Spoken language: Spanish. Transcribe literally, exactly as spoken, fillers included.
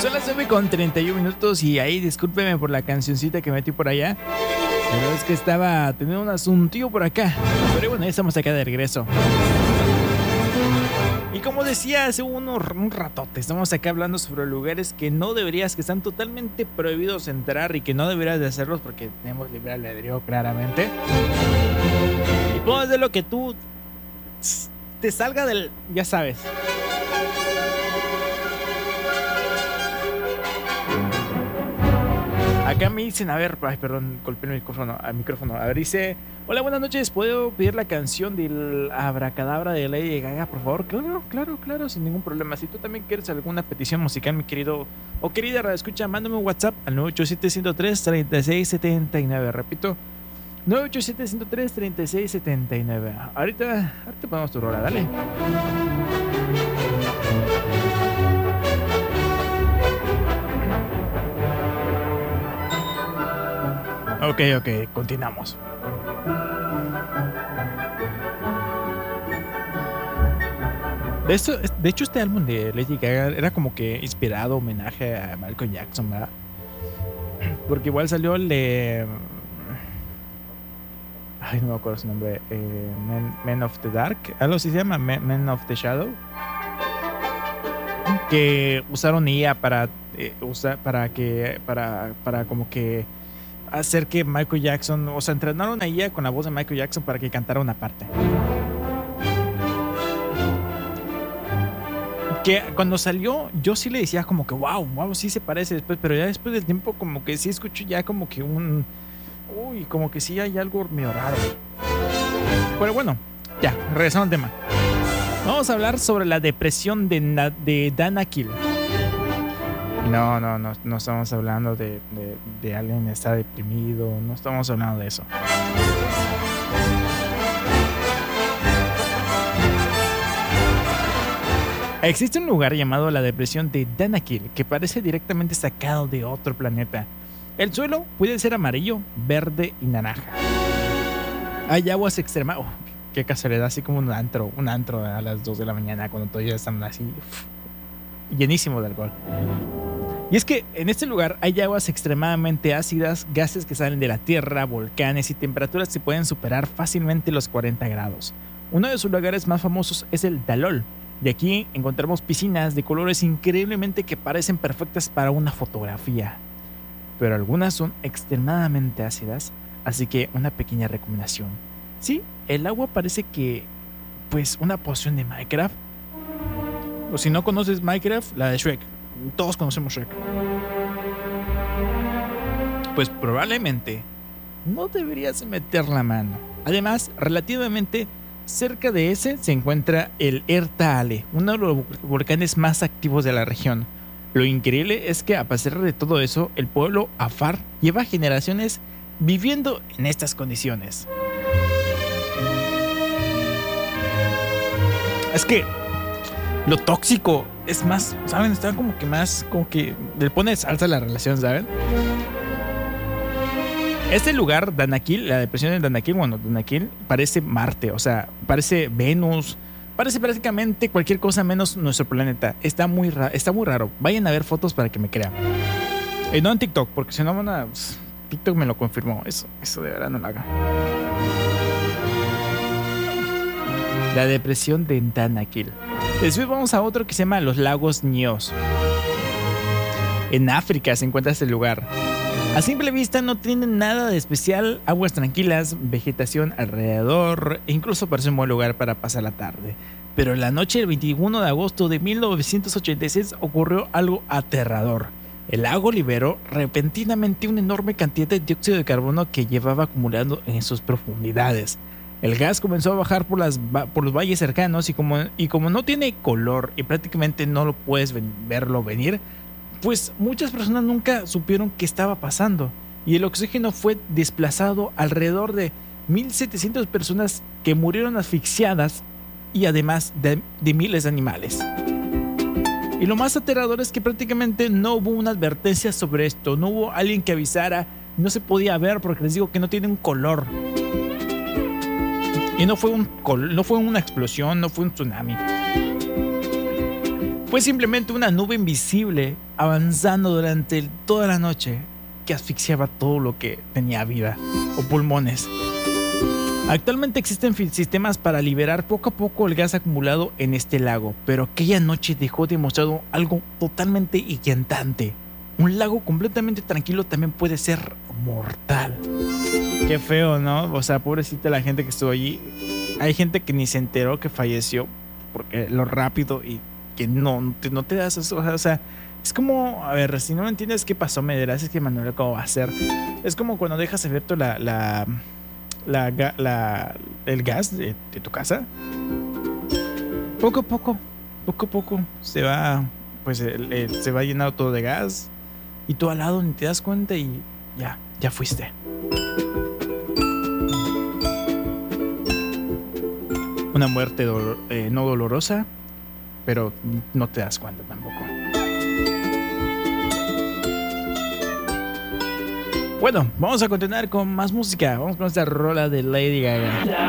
Son las nueve con treinta y un minutos y ahí discúlpeme por la cancioncita que metí por allá. Pero es que estaba teniendo un asuntillo por acá. Pero bueno, ya estamos acá de regreso. Y como decía hace unos, un ratote, estamos acá hablando sobre lugares que no deberías, que están totalmente prohibidos entrar y que no deberías de hacerlos porque tenemos libre albedrío claramente. Y puedo hacer lo que tú te salga del, ya sabes. Acá me dicen, a ver, ay, perdón, golpeé el micrófono, al micrófono. A ver, dice, hola, buenas noches, ¿puedo pedir la canción del Abracadabra de Lady Gaga, por favor? Claro, claro, claro, sin ningún problema. Si tú también quieres alguna petición musical, mi querido o querida radioescucha, mándame un WhatsApp al nueve ocho siete, uno cero tres, tres seis siete nueve. Repito, nueve ocho siete, uno cero tres, tres seis siete nueve. Ahorita, ahorita ponemos tu rola, dale. Ok, ok, continuamos. De, esto, de hecho, este álbum de Lady Gaga era como que inspirado, homenaje a Michael Jackson, ¿verdad? Porque igual salió el de... Ay, no me acuerdo su nombre. Eh, Men, Men of the Dark. Algo así se llama, Men, Men of the Shadow. Que usaron I A para... Eh, usar, para que... Para, para como que... hacer que Michael Jackson, o sea, entrenaron a I A con la voz de Michael Jackson para que cantara una parte. Que cuando salió, yo sí le decía como que wow, wow, sí se parece después, pero ya después del tiempo como que sí escucho ya como que un... Uy, como que sí hay algo medio raro. Pero bueno, ya, regresando al tema. Vamos a hablar sobre la depresión de, Na- de Dan Akhil. No, no, no, no estamos hablando de, de, de alguien que está deprimido, no estamos hablando de eso. Existe un lugar llamado la depresión de Dan Akhil que parece directamente sacado de otro planeta. El suelo puede ser amarillo, verde y naranja. Hay aguas extremas. Oh, qué casualidad, así como un antro, un antro a las dos de la mañana cuando todos ya están así uf, llenísimo de alcohol. Y es que en este lugar hay aguas extremadamente ácidas, gases que salen de la tierra, volcanes y temperaturas que pueden superar fácilmente los cuarenta grados. Uno de sus lugares más famosos es el Dalol. De aquí encontramos piscinas de colores increíblemente que parecen perfectas para una fotografía. Pero algunas son extremadamente ácidas, así que una pequeña recomendación. Sí, el agua parece que, pues, una poción de Minecraft. O si no conoces Minecraft, la de Shrek. Todos conocemos Shrek. Pues probablemente no deberías meter la mano. Además, relativamente cerca de ese se encuentra el Ertaale, uno de los volcanes más activos de la región. Lo increíble es que a pesar de todo eso, el pueblo Afar lleva generaciones viviendo en estas condiciones. Es que lo tóxico es más, ¿saben? Está como que más, como que le pone salsa a la relación, ¿saben? Este lugar, Dan Akhil, la depresión de Dan Akhil, bueno, Dan Akhil parece Marte, o sea, parece Venus, parece prácticamente cualquier cosa menos nuestro planeta. Está muy, ra- está muy raro. Vayan a ver fotos para que me crean. Y no en TikTok, porque si no van a... TikTok me lo confirmó. Eso, eso de verdad no lo haga. La depresión de Dan Akhil. Después vamos a otro que se llama los lagos Nyos. En África se encuentra este lugar. A simple vista no tiene nada de especial, aguas tranquilas, vegetación alrededor e incluso parece un buen lugar para pasar la tarde. Pero la noche del veintiuno de agosto de mil novecientos ochenta y seis ocurrió algo aterrador. El lago liberó repentinamente una enorme cantidad de dióxido de carbono que llevaba acumulando en sus profundidades. El gas comenzó a bajar por, las, por los valles cercanos y como, y como no tiene color y prácticamente no lo puedes ven, verlo venir, pues muchas personas nunca supieron qué estaba pasando y el oxígeno fue desplazado alrededor de mil setecientas personas que murieron asfixiadas y además de, de miles de animales. Y lo más aterrador es que prácticamente no hubo una advertencia sobre esto, no hubo alguien que avisara, no se podía ver porque les digo que no tiene un color. Y no fue, un, no fue una explosión, no fue un tsunami. Fue simplemente una nube invisible avanzando durante el- toda la noche que asfixiaba todo lo que tenía vida o pulmones. Actualmente existen fi- sistemas para liberar poco a poco el gas acumulado en este lago, pero aquella noche dejó demostrado algo totalmente inquietante. Un lago completamente tranquilo también puede ser mortal. Qué feo, ¿no? O sea, pobrecita la gente que estuvo allí. Hay gente que ni se enteró que falleció porque lo rápido y que no, no te, no te das eso. O sea, es como, a ver, si no lo entiendes qué pasó, me dirás, es que Manuel, ¿cómo va a ser? Es como cuando dejas abierto la, la, la, ga- la- el gas de, de tu casa. Poco a poco, poco a poco se va, pues el- el- se va llenando todo de gas y tú al lado ni te das cuenta y ya, ya fuiste. Una muerte dolor- eh, no dolorosa, pero no te das cuenta tampoco. Bueno, vamos a continuar con más música. Vamos con esta rola de Lady Gaga.